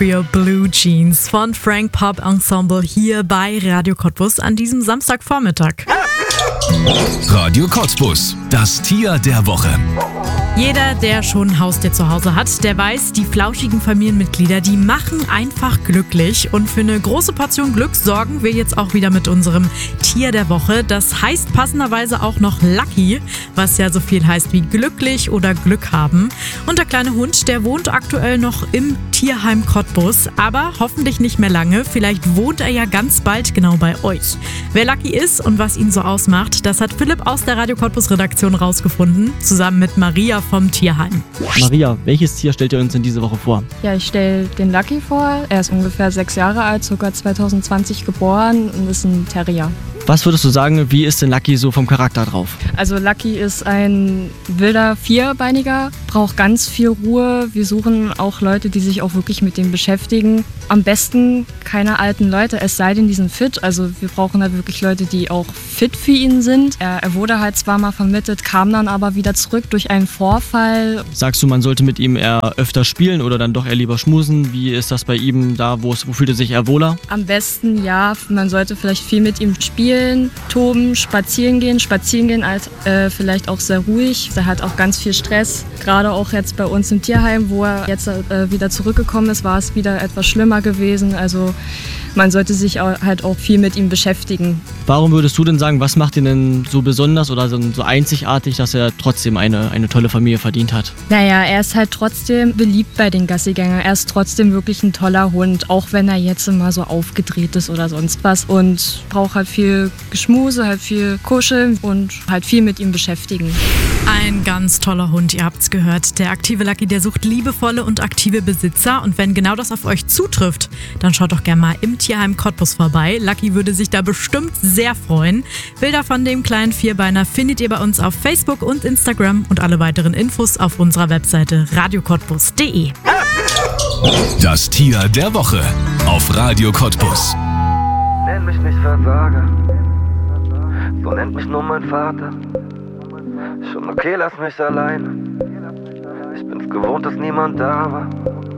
Blue Jeans von Frank Pop Ensemble hier bei Radio Cottbus an diesem Samstagvormittag. Radio Cottbus, das Tier der Woche. Jeder, der schon ein Haustier zu Hause hat, der weiß, die flauschigen Familienmitglieder, die machen einfach glücklich. Und für eine große Portion Glück sorgen wir jetzt auch wieder mit unserem Tier der Woche. Das heißt passenderweise auch noch Lucky, was ja so viel heißt wie glücklich oder Glück haben. Und der kleine Hund, der wohnt aktuell noch im Tierheim Cottbus, aber hoffentlich nicht mehr lange. Vielleicht wohnt er ja ganz bald genau bei euch. Wer Lucky ist und was ihn so ausmacht, das hat Philipp aus der Radio Cottbus Redaktion rausgefunden, zusammen mit Maria vom Tierheim. Maria, welches Tier stellt ihr uns in diese Woche vor? Ja, ich stelle den Lucky vor. Er ist ungefähr 6 Jahre alt, ca. 2020 geboren und ist ein Terrier. Was würdest du sagen, wie ist denn Lucky so vom Charakter drauf? Also Lucky ist ein wilder Vierbeiniger, braucht ganz viel Ruhe. Wir suchen auch Leute, die sich auch wirklich mit dem beschäftigen. Am besten keine alten Leute, es sei denn, die sind fit. Also wir brauchen halt wirklich Leute, die auch fit für ihn sind. Er wurde halt zwar mal vermittelt, kam dann aber wieder zurück durch einen Vorfall. Sagst du, man sollte mit ihm eher öfter spielen oder dann doch eher lieber schmusen? Wie ist das bei ihm da? Wo fühlt er sich eher wohler? Am besten ja, man sollte vielleicht viel mit ihm spielen, toben, spazieren gehen als vielleicht auch sehr ruhig. Er hat auch ganz viel Stress. Gerade auch jetzt bei uns im Tierheim, wo er jetzt wieder zurückgekommen ist, war es wieder etwas schlimmer gewesen. Also man sollte sich halt auch viel mit ihm beschäftigen. Warum würdest du denn sagen, was macht ihn denn so besonders oder so einzigartig, dass er trotzdem eine tolle Familie verdient hat? Naja, er ist halt trotzdem beliebt bei den Gassigängern. Er ist trotzdem wirklich ein toller Hund, auch wenn er jetzt immer so aufgedreht ist oder sonst was. Und braucht halt viel Geschmuse, halt viel Kuscheln und halt viel mit ihm beschäftigen. Ein ganz toller Hund, ihr habt's gehört. Der aktive Lucky, der sucht liebevolle und aktive Besitzer. Und wenn genau das auf euch zutrifft, dann schaut doch gerne mal im Tierheim Cottbus vorbei. Lucky würde sich da bestimmt sehr freuen. Bilder von dem kleinen Vierbeiner findet ihr bei uns auf Facebook und Instagram und alle weiteren Infos auf unserer Webseite radiocottbus.de. Das Tier der Woche auf Radio Cottbus. Nenn mich nicht Versager, so nennt mich nur mein Vater. Schon okay, lass mich alleine. Ich bin's gewohnt, dass niemand da war.